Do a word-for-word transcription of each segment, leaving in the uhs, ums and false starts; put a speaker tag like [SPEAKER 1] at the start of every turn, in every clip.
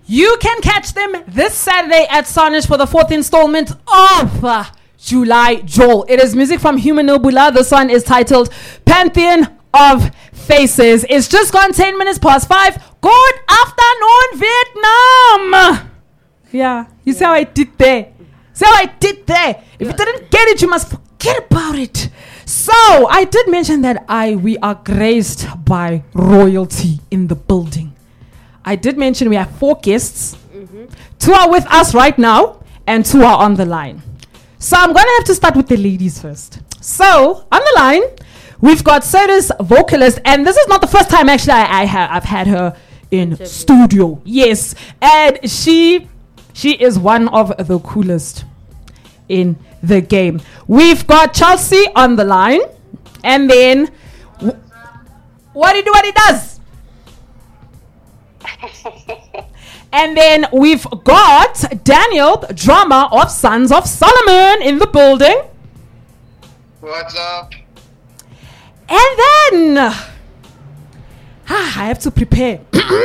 [SPEAKER 1] You can catch them this Saturday at Sarnish for the fourth installment of uh, July Joel. It is music from Human Nobula. This one is titled Pantheon of Faces. It's just gone ten minutes past five. Good afternoon, Vietnam. Yeah, you see how I did there? See how I did there? If you didn't get it, you must forget about it. So, I did mention that I we are graced by royalty in the building. I did mention we have four guests. Mm-hmm. Two are with us right now, and two are on the line. So, I'm going to have to start with the ladies first. So, on the line, we've got Soda's vocalist, and this is not the first time actually I, I ha- I've had her in Definitely. studio. Yes, and she she is one of the coolest in the game. We've got Chelsea on the line, and then w- what do you do? What he does? And then we've got Daniel, drummer of Sons of Solomon, in the building.
[SPEAKER 2] What's up?
[SPEAKER 1] And then ah, I have to prepare.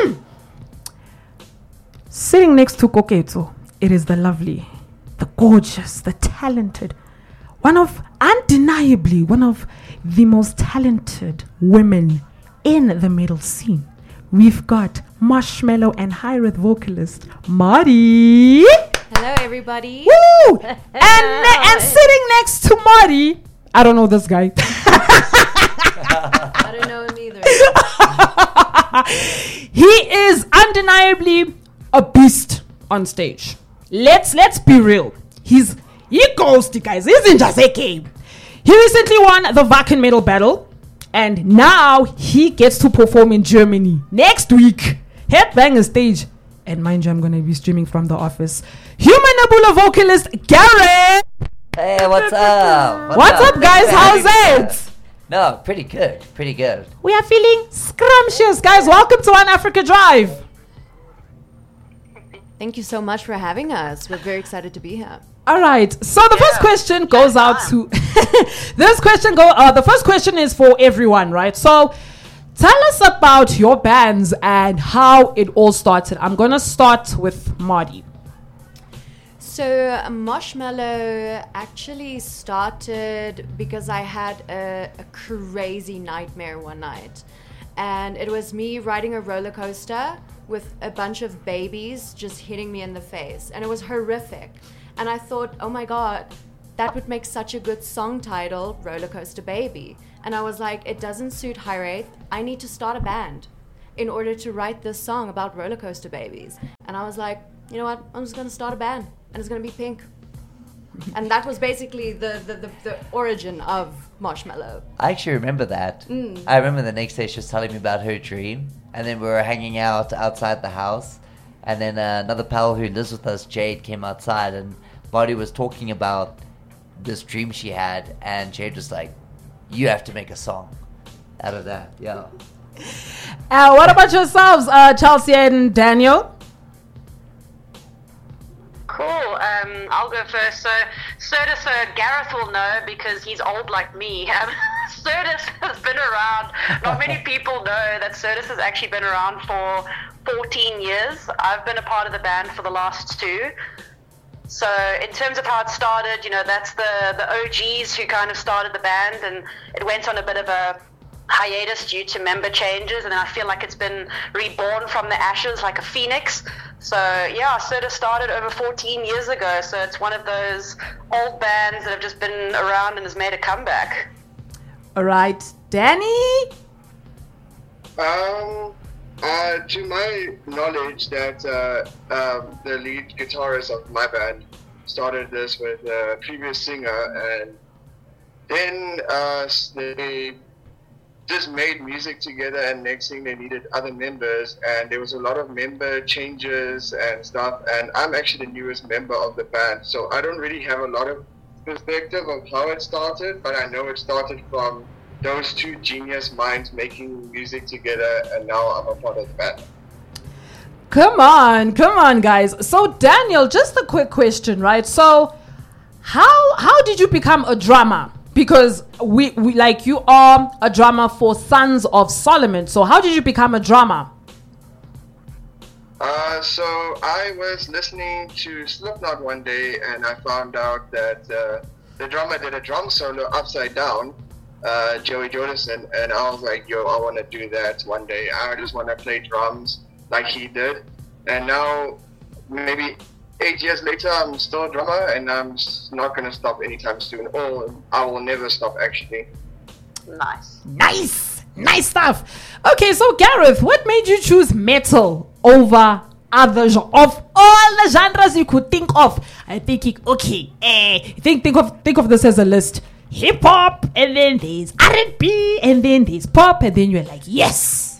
[SPEAKER 1] Sitting next to Koketo, it is the lovely, the gorgeous, the talented, one of, undeniably, one of the most talented women in the metal scene. We've got Marshmello and Hyreth vocalist, Marty.
[SPEAKER 3] Hello, everybody.
[SPEAKER 1] Woo! and, and sitting next to Marty, I don't know this guy.
[SPEAKER 3] I don't know him either.
[SPEAKER 1] He is undeniably a beast on stage. Let's let's be real. He's he goes to guys. He's in just a game. He recently won the Wacken Metal Battle, and now he gets to perform in Germany next week. Headbanger stage. And mind you, I'm gonna be streaming from the office. Human Nebula vocalist Gareth.
[SPEAKER 4] Hey, what's up?
[SPEAKER 1] What's, what's up, up guys? How's it?
[SPEAKER 4] No, pretty good. Pretty good.
[SPEAKER 1] We are feeling scrumptious, guys. Welcome to One Africa Drive.
[SPEAKER 3] Thank you so much for having us. We're very excited to be here.
[SPEAKER 1] All right. So the yeah. first question goes out to this question. Go. Uh, the first question is for everyone, right? So tell us about your bands and how it all started. I'm gonna start with Marty.
[SPEAKER 3] So Marshmello actually started because I had a, a crazy nightmare one night. And it was me riding a roller coaster with a bunch of babies just hitting me in the face. And it was horrific. And I thought, oh my God, that would make such a good song title, Roller Coaster Baby. And I was like, it doesn't suit Hyreth. I need to start a band in order to write this song about roller coaster babies. And I was like, you know what, I'm just gonna start a band. And it's going to be Pink. And that was basically the, the, the, the origin of Marshmello.
[SPEAKER 4] I actually remember that. Mm. I remember the next day she was telling me about her dream. And then we were hanging out outside the house. And then uh, another pal who lives with us, Jade, came outside. And Marty was talking about this dream she had. And Jade was like, you have to make a song out of that. Yeah.
[SPEAKER 1] Uh, what about yourselves, uh, Chelsea and Daniel?
[SPEAKER 5] Cool. Um, I'll go first. So, Surdus, so Gareth will know because he's old like me. Um, Surdus has been around. Not many people know that Surdus has actually been around for fourteen years. I've been a part of the band for the last two. So, in terms of how it started, you know, that's the, the O Gs who kind of started the band, and it went on a bit of a hiatus due to member changes, and then I feel like it's been reborn from the ashes like a phoenix. So yeah, Surdus started over fourteen years ago, so it's one of those old bands that have just been around and has made a comeback.
[SPEAKER 1] All right, Danny?
[SPEAKER 2] Um, uh, to my knowledge, that uh, um, the lead guitarist of my band started this with a previous singer, and then uh, they just made music together, and next thing they needed other members, and there was a lot of member changes and stuff, and I'm actually the newest member of the band, so I don't really have a lot of perspective of how it started, but I know it started from those two genius minds making music together, and now I'm a part of the band.
[SPEAKER 1] Come on, come on guys. So Daniel, just a quick question, right? So how how did you become a drummer? Because we, we like you are a drummer for Sons of Solomon. So how did you become a drummer?
[SPEAKER 2] Uh, so I was listening to Slipknot one day, and I found out that uh, the drummer did a drum solo upside down, uh, Joey Jordison, and I was like, yo, I want to do that one day. I just want to play drums like he did. And now, maybe eight years later, I'm still a drummer, and I'm not going to stop anytime soon, or I will never stop, actually.
[SPEAKER 5] Nice.
[SPEAKER 1] Nice! Nice stuff! Okay, so Gareth, what made you choose metal over other genres? Of all the genres you could think of, I think, it, okay, eh, think, think, of, think of this as a list. Hip-hop, and then there's R and B, and then there's pop, and then you're like, yes!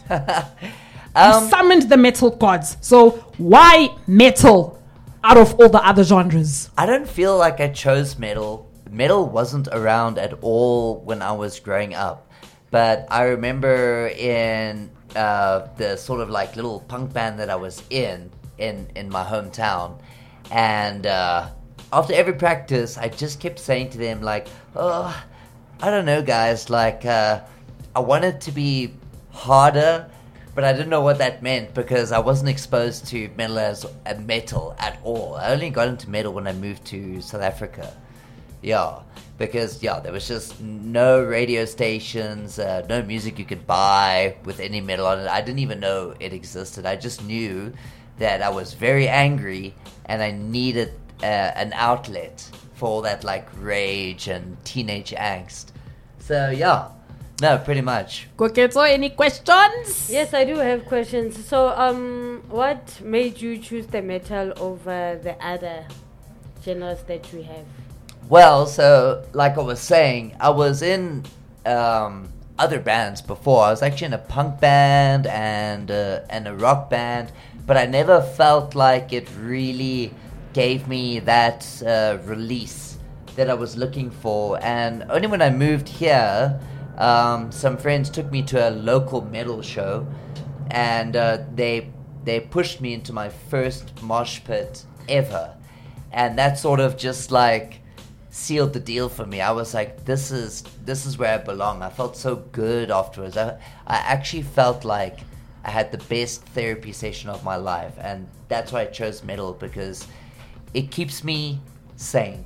[SPEAKER 4] um,
[SPEAKER 1] you summoned the metal gods. So why metal out of all the other genres?
[SPEAKER 4] I don't feel like I chose metal. Metal wasn't around at all when I was growing up. But I remember in uh, the sort of like little punk band that I was in, in, in my hometown. And uh, after every practice, I just kept saying to them like, oh, I don't know, guys, like, uh, I wanted to be harder, but I didn't know what that meant because I wasn't exposed to metal as a metal at all. I only got into metal when I moved to South Africa. Yeah, because, yeah, there was just no radio stations, uh, no music you could buy with any metal on it. I didn't even know it existed. I just knew that I was very angry and I needed uh, an outlet for all that, like, rage and teenage angst. So, yeah, no, pretty much.
[SPEAKER 1] Koketso, any questions?
[SPEAKER 6] Yes, I do have questions. So, um, what made you choose the metal over the other genres that we have?
[SPEAKER 4] Well, so, like I was saying, I was in um, other bands before. I was actually in a punk band and, uh, and a rock band, but I never felt like it really gave me that uh, release that I was looking for. And only when I moved here, um, some friends took me to a local metal show, and uh, they they pushed me into my first mosh pit ever. And that sort of just like sealed the deal for me. I was like, this is this is where I belong. I felt so good afterwards. I, I actually felt like I had the best therapy session of my life, and that's why I chose metal, because it keeps me sane.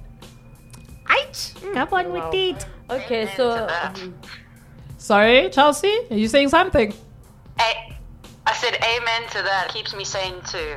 [SPEAKER 1] Aight, come on with it.
[SPEAKER 6] Okay, so um,
[SPEAKER 1] Sorry, Chelsea, are you saying something?
[SPEAKER 5] I, I said amen to that. Keeps me sane too.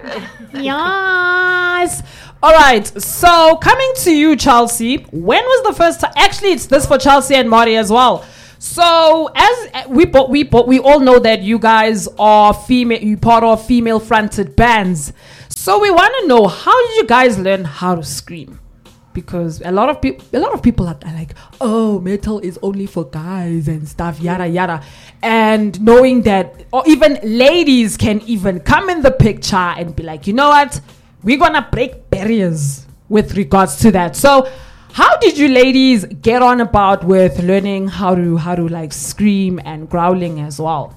[SPEAKER 1] Yes. All right. So coming to you, Chelsea. When was the first time? Actually, it's this for Chelsea and Marty as well. So as we bo- we bo- we all know that you guys are female. You part of female-fronted bands. So we want to know, how did you guys learn how to scream? Because a lot of people, a lot of people are, are like, oh, metal is only for guys and stuff, yada yada. And knowing that, or even ladies can even come in the picture and be like, you know what, we're gonna break barriers with regards to that. So, how did you ladies get on about with learning how to how to like scream and growling as well?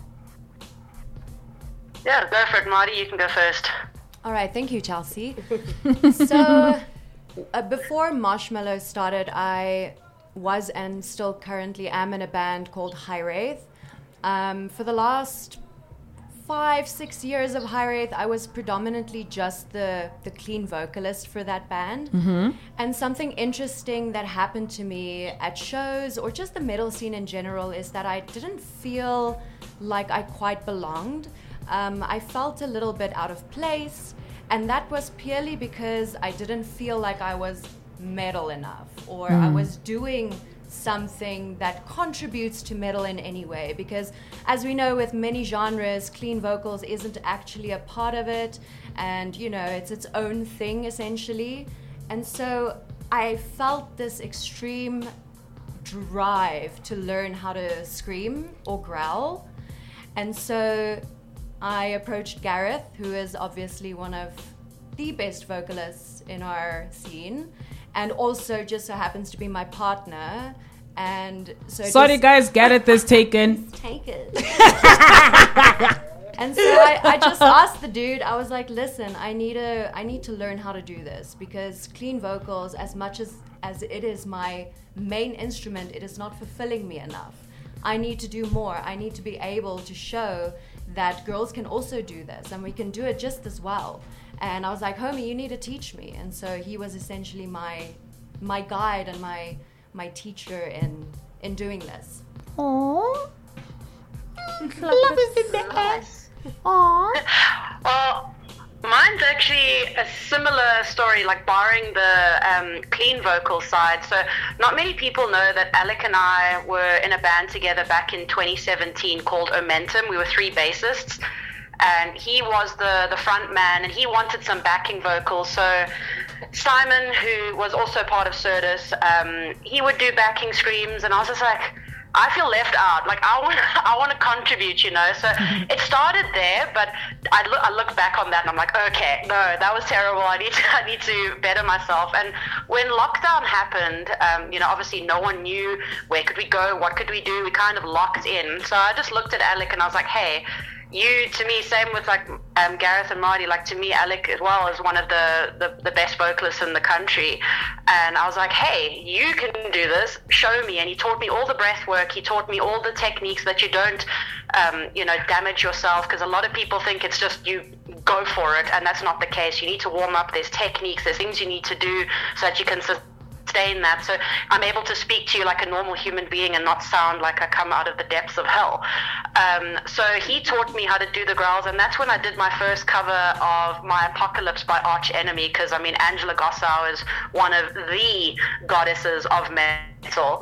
[SPEAKER 5] Yeah, go for it, Marty. You can go first.
[SPEAKER 3] All right, thank you, Chelsea. So, uh, before Marshmallow started, I was and still currently am in a band called High Wraith. Um, for the last five, six years of High Wraith, I was predominantly just the, the clean vocalist for that band. Mm-hmm. And something interesting that happened to me at shows, or just the metal scene in general, is that I didn't feel like I quite belonged. Um, I felt a little bit out of place, and that was purely because I didn't feel like I was metal enough, or mm. I was doing something that contributes to metal in any way, because as we know, with many genres, clean vocals isn't actually a part of it, and you know, it's its own thing essentially. And so I felt this extreme drive to learn how to scream or growl, and so I approached Gareth, who is obviously one of the best vocalists in our scene, and also just so happens to be my partner. And so
[SPEAKER 1] sorry guys, Gareth is taken.
[SPEAKER 3] Take it. And so I, I just asked the dude, I was like, listen, I need a I need to learn how to do this, because clean vocals, as much as as it is my main instrument, it is not fulfilling me enough. I need to do more. I need to be able to show that girls can also do this and we can do it just as well. And I was like, homie, you need to teach me. And so he was essentially my my guide and my my teacher in in doing this.
[SPEAKER 1] Aww. Love is in the air. Aww.
[SPEAKER 5] Well, mine's actually a similar story, like barring the um, clean vocal side. So not many people know that Alec and I were in a band together back in twenty seventeen called Omentum. We were three bassists. And he was the, the front man, and he wanted some backing vocals. So Simon, who was also part of Certus, um, he would do backing screams, and I was just like, I feel left out. Like, I want I want to contribute, you know. So it started there, but I look, I look back on that, and I'm like, okay, no, that was terrible. I need to, I need to better myself. And when lockdown happened, um, you know, obviously no one knew where could we go, what could we do. We kind of locked in. So I just looked at Alec, and I was like, hey, you, to me, same with like um, Gareth and Marty, like to me, Alec as well is one of the, the, the best vocalists in the country. And I was like, hey, you can do this, show me. And he taught me all the breath work. He taught me all the techniques that you don't, um, you know, damage yourself. Because a lot of people think it's just you go for it. And that's not the case. You need to warm up. There's techniques. There's things you need to do so that you can sustain that. So I'm able to speak to you like a normal human being and not sound like I come out of the depths of hell. Um, so he taught me how to do the growls, and that's when I did my first cover of My Apocalypse by Arch Enemy, because I mean Angela Gossow is one of the goddesses of metal,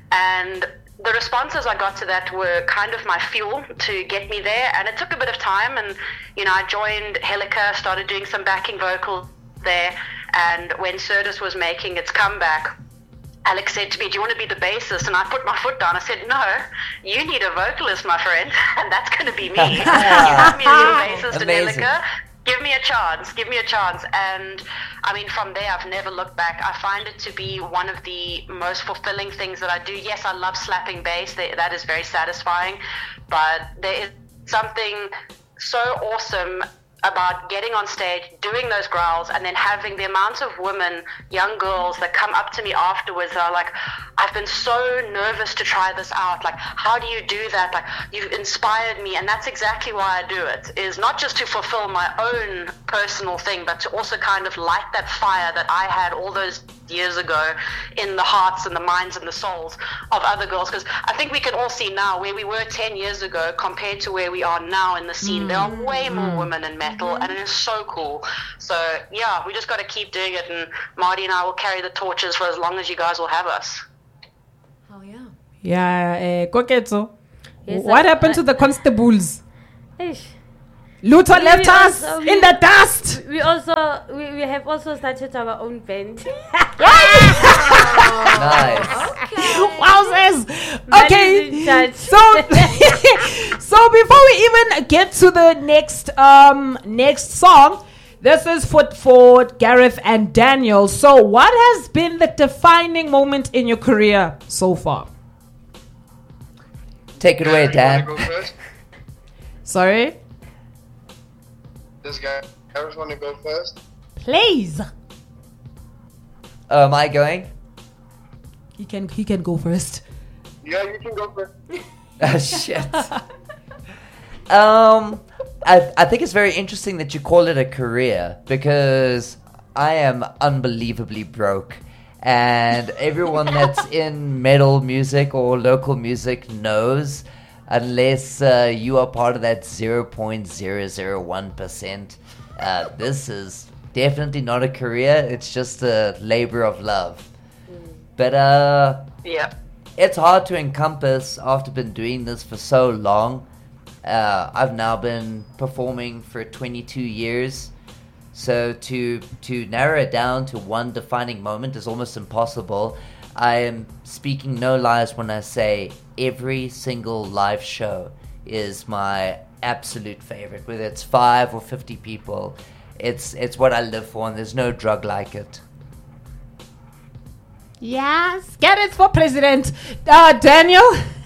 [SPEAKER 5] and the responses I got to that were kind of my fuel to get me there. And it took a bit of time, and you know, I joined Helica, started doing some backing vocals there. And when Certus was making its comeback, Alex said to me, do you want to be the bassist? And I put my foot down. I said, no, you need a vocalist, my friend, and that's going to be me. You want me to be the bassist in Helica? Give me a chance, give me a chance. And I mean, from there, I've never looked back. I find it to be one of the most fulfilling things that I do. Yes, I love slapping bass. That is very satisfying. But there is something so awesome about getting on stage, doing those growls, and then having the amount of women, young girls that come up to me afterwards that are like, I've been so nervous to try this out. Like, how do you do that? Like, you've inspired me. And that's exactly why I do it, is not just to fulfill my own personal thing, but to also kind of light that fire that I had all those years ago in the hearts and the minds and the souls of other girls. Because I think we can all see now where we were ten years ago compared to where we are now in the scene. Mm. There are way more women in metal, mm-hmm. and it is so cool. So yeah, we just got to keep doing it, and Marty and I will carry the torches for as long as you guys will have us.
[SPEAKER 3] Hell yeah.
[SPEAKER 1] Yeah, uh, Koketso.
[SPEAKER 6] Yes,
[SPEAKER 1] what
[SPEAKER 6] I-
[SPEAKER 1] happened
[SPEAKER 6] I-
[SPEAKER 1] to the constables?
[SPEAKER 6] Ish.
[SPEAKER 1] Luther
[SPEAKER 6] We
[SPEAKER 1] left us
[SPEAKER 6] also-
[SPEAKER 1] in the dust.
[SPEAKER 6] We also we, we have also started our own band.
[SPEAKER 4] Nice.
[SPEAKER 1] Wowzers.
[SPEAKER 6] Man
[SPEAKER 1] Okay.
[SPEAKER 6] is in charge.
[SPEAKER 1] So, so before we even get to the next um next song, this is for for Gareth and Daniel. So, what has been the defining moment in your career so far?
[SPEAKER 4] Take it away,
[SPEAKER 2] Gareth, you wanna
[SPEAKER 4] Dan.
[SPEAKER 2] go first?
[SPEAKER 1] Sorry,
[SPEAKER 2] This guy, Gareth, want to go first?
[SPEAKER 1] please.
[SPEAKER 4] Oh, am I going?
[SPEAKER 1] He can he can go first.
[SPEAKER 2] Yeah, you can go first.
[SPEAKER 4] Oh, shit. um, I I think it's very interesting that you call it a career, because I am unbelievably broke, and everyone that's in metal music or local music knows, unless uh, you are part of that zero point zero zero one percent, uh, this is definitely not a career. It's just a labor of love. But uh.
[SPEAKER 5] Yeah.
[SPEAKER 4] It's hard to encompass after been doing this for so long. Uh, I've now been performing for twenty-two years, so to to narrow it down to one defining moment is almost impossible. I am speaking no lies when I say every single live show is my absolute favorite. Whether it's five or fifty people, it's it's what I live for, and there's no drug like it.
[SPEAKER 1] Yes, get it for president. Uh, Daniel.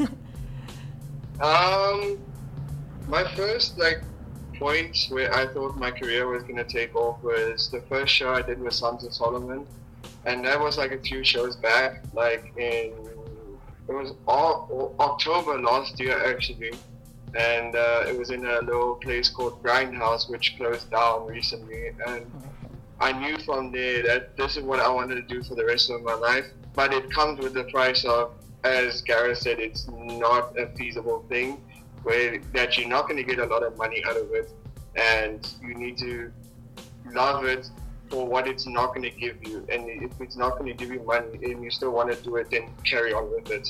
[SPEAKER 2] Um, my first like point where I thought my career was gonna take off was the first show I did with Sons of Solomon, and that was like a few shows back, like in it was all, October last year actually, and uh, it was in a little place called Grindhouse, which closed down recently. And I knew from there that this is what I wanted to do for the rest of my life. But it comes with the price of, as Gareth said, it's not a feasible thing, where that you're not going to get a lot of money out of it, and you need to love it for what it's not going to give you. And if it's not going to give you money and you still want to do it, then carry on with it.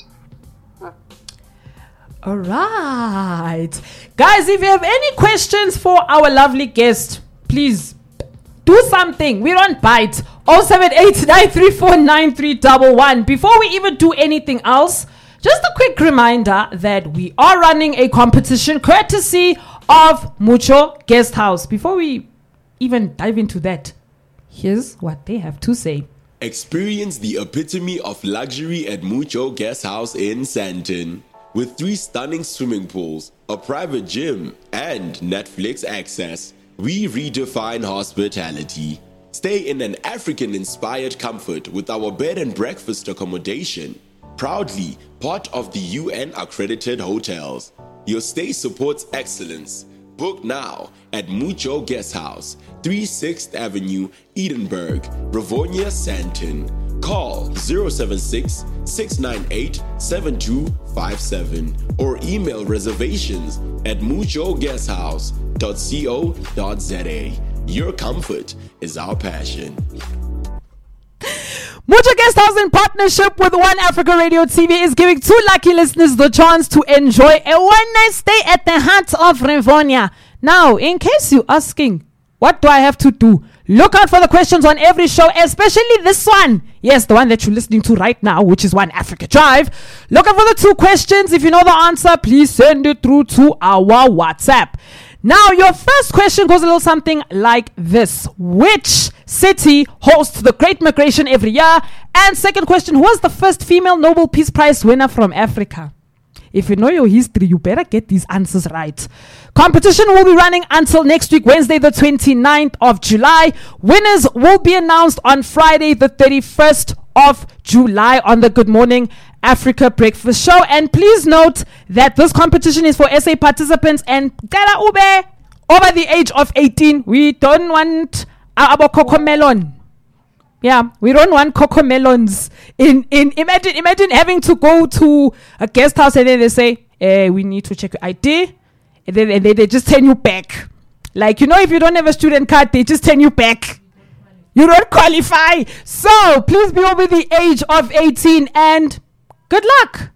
[SPEAKER 1] All right. Guys, if you have any questions for our lovely guest, please do something. We're on Byte. oh seven eight nine three four nine three one one. Before we even do anything else, just a quick reminder that we are running a competition courtesy of Mucho Guest House. Before we even dive into that, here's what they have to say.
[SPEAKER 7] Experience the epitome of luxury at Mucho Guest House in Sandton. With three stunning swimming pools, a private gym, and Netflix access, we redefine hospitality. Stay in an African-inspired comfort with our bed and breakfast accommodation. Proudly part of the U N-accredited hotels. Your stay supports excellence. Book now at Mucho Guest House, thirty-sixth Avenue, Edinburgh, Rivonia, Sandton. Call zero seven six, six nine eight, seven two five seven or email reservations at mucho guest house dot co dot za. Your comfort is our passion.
[SPEAKER 1] Mucho Guest House, in partnership with One Africa Radio T V, is giving two lucky listeners the chance to enjoy a one-night stay at the heart of Rivonia. Now, in case you're asking, what do I have to do? Look out for the questions on every show, especially this one. Yes, the one that you're listening to right now, which is One Africa Drive. Look out for the two questions. If you know the answer, please send it through to our WhatsApp. Now, your first question goes a little something like this. Which city hosts the Great Migration every year? And second question, who was the first female Nobel Peace Prize winner from Africa? If you know your history, you better get these answers right. Competition will be running until next week, Wednesday, the twenty-ninth of July. Winners will be announced on Friday, the thirty-first of July on the Good Morning Africa Breakfast Show. And please note that this competition is for S A participants and Kala Ube over the age of eighteen. We don't want our coco melon. Yeah, we don't want coco melons. In in imagine imagine having to go to a guest house and then they say, eh, we need to check your I D, and then and then they just turn you back. Like, you know, if you don't have a student card, they just turn you back. You don't qualify. So please be over the age of eighteen and good luck.